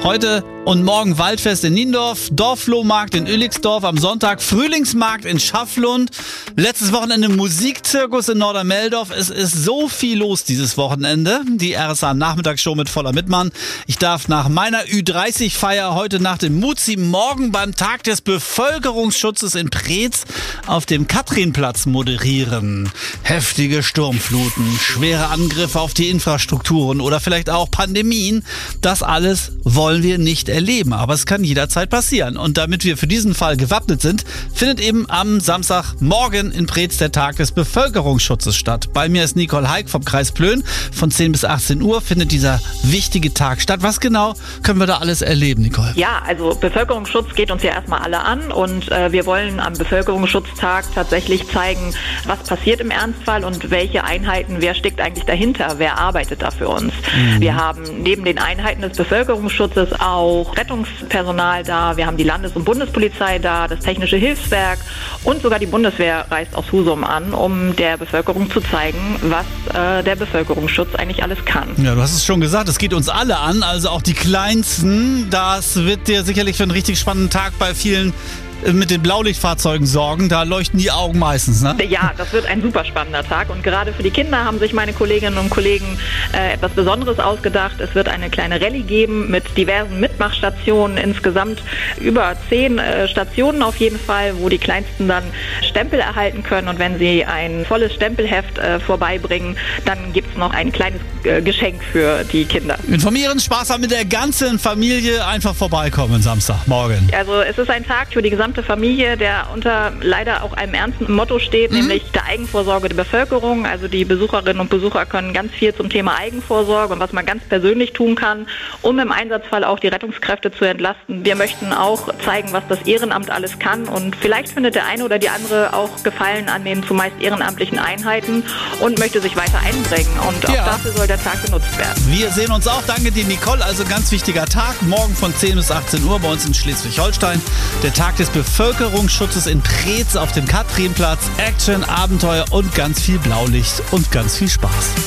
Heute und morgen Waldfest in Niendorf, Dorfflohmarkt in Uelligsdorf, am Sonntag Frühlingsmarkt in Schafflund, letztes Wochenende Musikzirkus in Nordermeldorf. Es ist so viel los dieses Wochenende. Die RSA Nachmittagsshow mit Voller Mittmann. Ich darf nach meiner Ü30-Feier heute Nacht in Muzi morgen beim Tag des Bevölkerungsschutzes in Preetz auf dem Kathrinplatz moderieren. Heftige Sturmfluten, schwere Angriffe auf die Infrastrukturen oder vielleicht auch Pandemien. Das alles wollen wir nicht erleben, aber es kann jederzeit passieren. Und damit wir für diesen Fall gewappnet sind, findet eben am Samstagmorgen in Preetz der Tag des Bevölkerungsschutzes statt. Bei mir ist Nicole Heik vom Kreis Plön. Von 10 bis 18 Uhr findet dieser wichtige Tag statt. Was genau können wir da alles erleben, Nicole? Ja, also Bevölkerungsschutz geht uns ja erstmal alle an und wir wollen am Bevölkerungsschutztag tatsächlich zeigen, was passiert im Ernstfall und welche Einheiten, wer steckt eigentlich dahinter, wer arbeitet da für uns. Wir haben neben den Einheiten des Bevölkerungsschutzes auch Rettungspersonal da, wir haben die Landes- und Bundespolizei da, das Technische Hilfswerk und sogar die Bundeswehr reist aus Husum an, um der Bevölkerung zu zeigen, was der Bevölkerungsschutz eigentlich alles kann. Ja, du hast es schon gesagt, es geht uns alle an, also auch die Kleinsten. Das wird dir sicherlich für einen richtig spannenden Tag bei vielen mit den Blaulichtfahrzeugen sorgen, da leuchten die Augen meistens, ne? Ja, das wird ein super spannender Tag und gerade für die Kinder haben sich meine Kolleginnen und Kollegen etwas Besonderes ausgedacht. Es wird eine kleine Rallye geben mit diversen Mitmachstationen, insgesamt über 10 Stationen auf jeden Fall, wo die Kleinsten dann Stempel erhalten können und wenn sie ein volles Stempelheft vorbeibringen, dann gibt es noch ein kleines Geschenk für die Kinder. Informieren, Spaß haben mit der ganzen Familie, einfach vorbeikommen Samstagmorgen. Also es ist ein Tag für die gesamte Familie, der unter leider auch einem ernsten Motto steht, nämlich der Eigenvorsorge der Bevölkerung. Also die Besucherinnen und Besucher können ganz viel zum Thema Eigenvorsorge und was man ganz persönlich tun kann, um im Einsatzfall auch die Rettungskräfte zu entlasten. Wir möchten auch zeigen, was das Ehrenamt alles kann und vielleicht findet der eine oder die andere auch Gefallen an den zumeist ehrenamtlichen Einheiten und möchte sich weiter einbringen und auch dafür soll der Tag genutzt werden. Wir sehen uns auch. Danke dir, Nicole. Also ganz wichtiger Tag. Morgen von 10 bis 18 Uhr bei uns in Schleswig-Holstein. Der Tag des Bevölkerungsschutzes in Preetz auf dem Kathrinplatz. Action, Abenteuer und ganz viel Blaulicht und ganz viel Spaß.